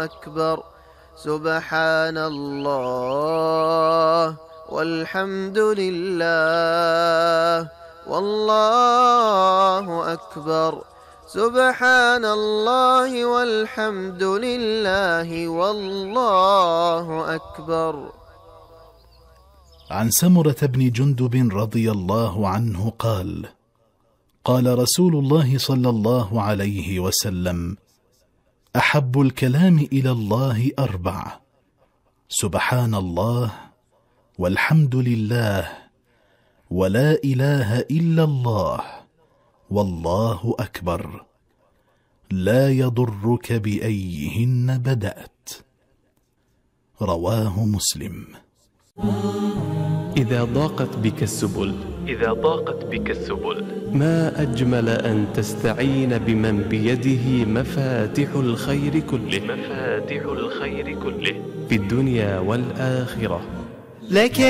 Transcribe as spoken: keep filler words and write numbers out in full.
أكبر. سبحان الله والحمد لله والله أكبر. سبحان الله والحمد لله والله أكبر. عن سمرة بن جندب رضي الله عنه قال: قال رسول الله صلى الله عليه وسلم: أحب الكلام إلى الله أربع: سبحان الله والحمد لله ولا إله إلا الله والله أكبر، لا يضرك بأيهن بدأت. رواه مسلم. إذا ضاقت بك السبل إذا ضاقت بك السبل ما أجمل أن تستعين بمن بيده مفاتح الخير كله مفاتح الخير كله في الدنيا والآخرة. لك